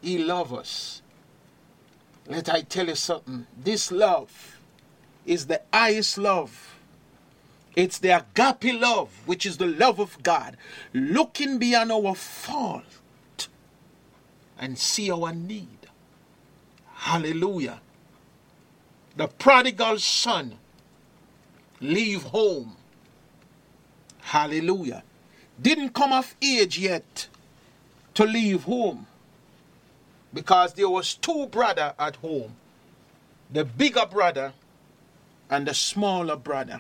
He loves us. Let I tell you something. This love is the highest love. It's the agape love, which is the love of God, looking beyond our fault and see our need. Hallelujah. The prodigal son leave home. Hallelujah. Didn't come of age yet to leave home, because there was two brothers at home. The bigger brother and the smaller brother.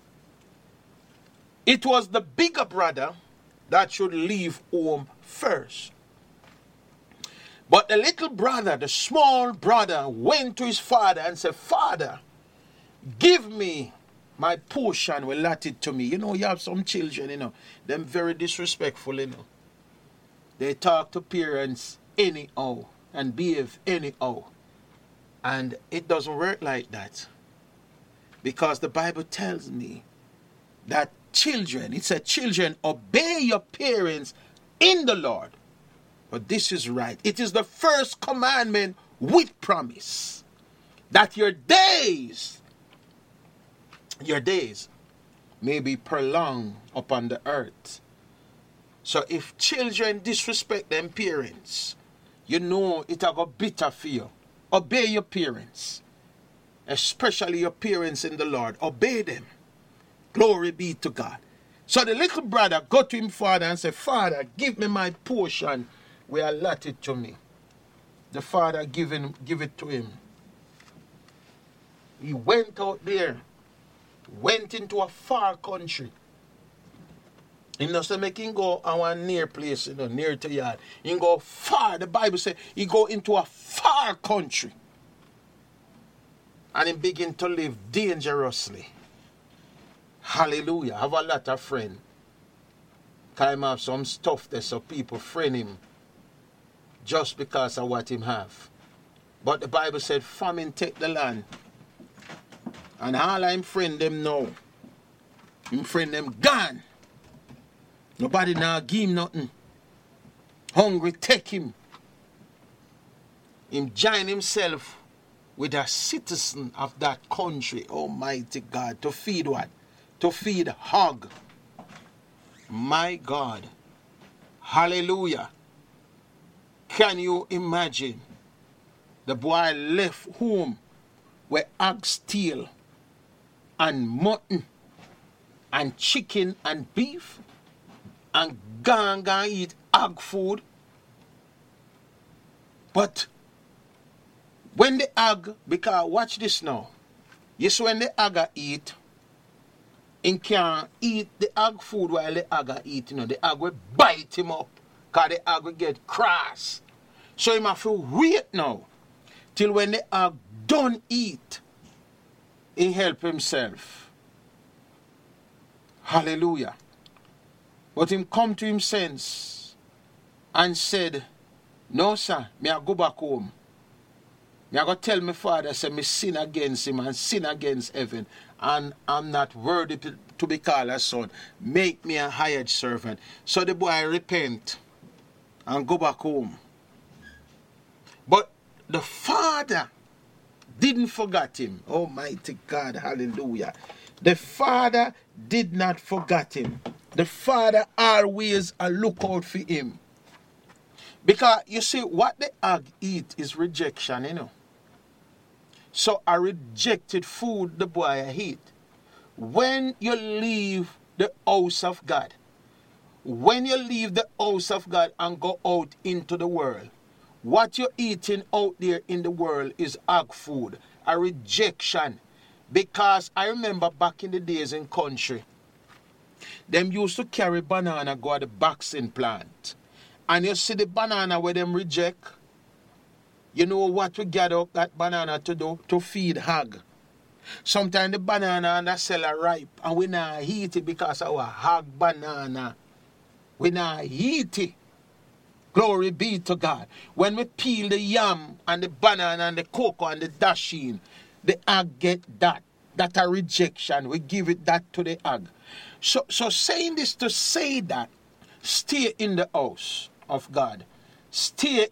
It was the bigger brother that should leave home first. But the little brother, the small brother, went to his father and said, Father, give me my portion allotted to me. You know, you have some children, them very disrespectful, They talk to parents anyhow and behave anyhow. And it doesn't work like that. Because the Bible tells me that children, it said, children, obey your parents in the Lord. But this is right. It is the first commandment with promise that your days may be prolonged upon the earth. So if children disrespect them parents, you know it will go bitter for you. Obey your parents, especially your parents in the Lord. Obey them. Glory be to God. So the little brother go to him father and say, Father, give me my portion where allotted to me. The father give it to him. He went out there, went into a far country. He doesn't make him go a one near place, near to yard. He go far. The Bible says he go into a far country. And he begin to live dangerously. Hallelujah. I have a lot of friends. Time have some stuff there, so people friend him just because of what him have. But the Bible said famine take the land. And all I'm friend them now. Him friend them gone. Nobody now give him nothing. Hungry take him. Him join himself with a citizen of that country. Almighty God. To feed what? To feed hog. My God. Hallelujah. Can you imagine? The boy left home where hog steal and mutton and chicken and beef and gone eat hog food. But when the hog, because watch this now. Yes, when the hog eat, he can't eat the hog food while the hog eat. The hog will bite him up because the hog will get cross. So he have to wait now till when the hog don't eat, he help himself. Hallelujah. But him come to him sense and said, no sir, me I go back home. Me I go tell my father, say me sin against him and sin against heaven, and I'm not worthy to be called a son. Make me a hired servant. So the boy repent and go back home. But the father didn't forget him. Almighty God, hallelujah. The father did not forget him. The father always a lookout for him. Because you see, what the hog eat is rejection, So a rejected food the boy eat. When you leave the house of God, when you leave the house of God and go out into the world, what you're eating out there in the world is hog food, a rejection. Because I remember back in the days in country, them used to carry banana go to the vaccine plant. And you see the banana where them reject. You know what we gather that banana to do? To feed hog. Sometimes the banana and the seller ripe and we not eat it because our hog banana. We not eat it. Glory be to God. When we peel the yam and the banana and the cocoa and the dasheen, the hog get that. That a rejection. We give it that to the hog. So saying this to say that, stay in the house of God. Stay